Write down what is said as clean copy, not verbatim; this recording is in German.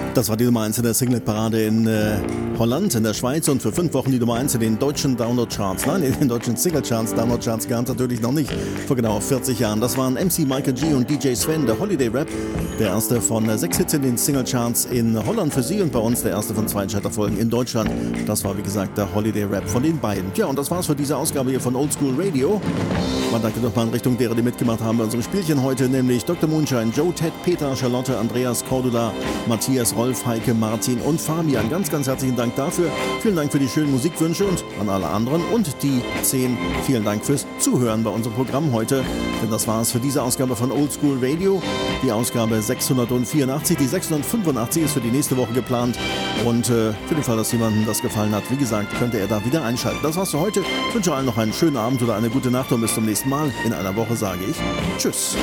Das war die Nummer 1 in der Singlet-Parade in Holland, in der Schweiz und für 5 Wochen die Nummer 1 in den deutschen Download-Charts. Nein, in den deutschen Single-Charts, Download-Charts gab es natürlich noch nicht, vor genau 40 Jahren. Das waren MC Michael G und DJ Sven, der Holiday Rap, der erste von 6 Hits in den Single-Charts in Holland für Sie und bei uns der erste von 2 Charterfolgen in Deutschland. Das war wie gesagt der Holiday Rap von den beiden. Tja, und das war's für diese Ausgabe hier von Old School Radio. Man danke nochmal in Richtung derer, die mitgemacht haben bei unserem Spielchen heute, nämlich Dr. Moonshine, Joe, Ted, Peter, Charlotte, Andreas, Cordula, Matthias, Rolf, Heike, Martin und Fabian. Ganz, ganz herzlichen Dank dafür. Vielen Dank für die schönen Musikwünsche und an alle anderen. Und die 10, vielen Dank fürs Zuhören bei unserem Programm heute. Denn das war es für diese Ausgabe von Old School Radio. Die Ausgabe 684. Die 685 ist für die nächste Woche geplant. Und für den Fall, dass jemandem das gefallen hat, wie gesagt, könnte er da wieder einschalten. Das war's für heute. Ich wünsche allen noch einen schönen Abend oder eine gute Nacht und bis zum nächsten Mal. In einer Woche sage ich Tschüss.